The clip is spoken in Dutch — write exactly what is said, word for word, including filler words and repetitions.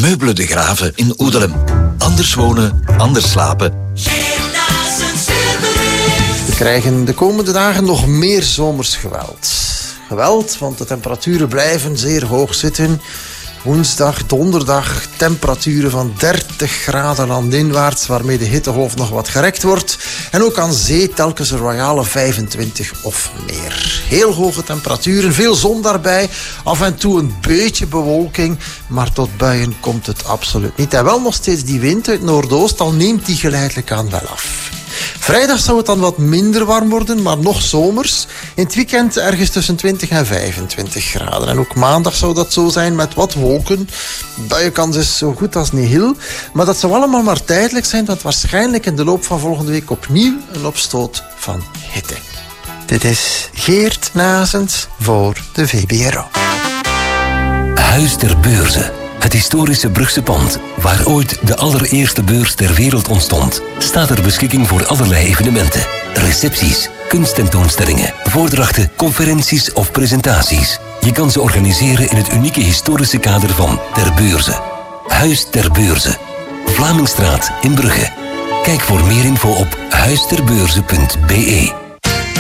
Meubelen de Graven in Oedelem. Anders wonen, anders slapen. We krijgen de komende dagen nog meer zomers geweld. Geweld, want de temperaturen blijven zeer hoog zitten. Woensdag, donderdag, temperaturen van dertig graden landinwaarts, waarmee de hittegolf nog wat gerekt wordt. En ook aan zee telkens een royale vijfentwintig of meer. Heel hoge temperaturen, veel zon daarbij, af en toe een beetje bewolking, maar tot buien komt het absoluut niet. En wel nog steeds die wind uit Noordoost, al neemt die geleidelijk aan wel af. Vrijdag zou het dan wat minder warm worden, maar nog zomers. In het weekend ergens tussen twintig en vijfentwintig graden. En ook maandag zou dat zo zijn met wat wolken. Buienkans is zo goed als nihil. Maar dat zou allemaal maar tijdelijk zijn, want waarschijnlijk in de loop van volgende week opnieuw een opstoot van hitte. Dit is Geert Nazens voor de V B R O. Huis ter Beurze. Het historische Brugse pand, waar ooit de allereerste beurs ter wereld ontstond, staat ter beschikking voor allerlei evenementen. Recepties, kunsttentoonstellingen, voordrachten, conferenties of presentaties. Je kan ze organiseren in het unieke historische kader van Ter Beurze. Huis ter Beurze. Vlamingstraat in Brugge. Kijk voor meer info op huisterbeurze punt be.